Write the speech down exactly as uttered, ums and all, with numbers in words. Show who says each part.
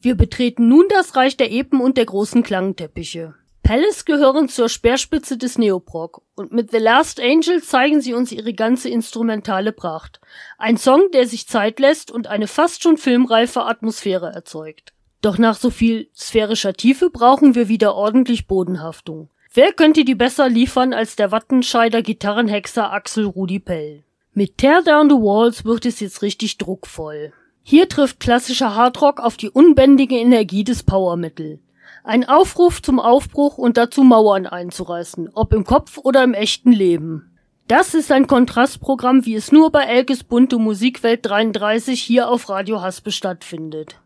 Speaker 1: Wir betreten nun das Reich der Epen und der großen Klangteppiche. Palace gehören zur Speerspitze des Neoprog und mit The Last Angel zeigen sie uns ihre ganze instrumentale Pracht. Ein Song, der sich Zeit lässt und eine fast schon filmreife Atmosphäre erzeugt. Doch nach so viel sphärischer Tiefe brauchen wir wieder ordentlich Bodenhaftung. Wer könnte die besser liefern als der Wattenscheider Gitarrenhexer Axel Rudi Pell? Mit Tear Down the Walls wird es jetzt richtig druckvoll. Hier trifft klassischer Hardrock auf die unbändige Energie des Power Metal. Ein Aufruf zum Aufbruch und dazu Mauern einzureißen, ob im Kopf oder im echten Leben. Das ist ein Kontrastprogramm, wie es nur bei Elkes bunte Musikwelt dreiunddreißig hier auf Radio Haspe stattfindet.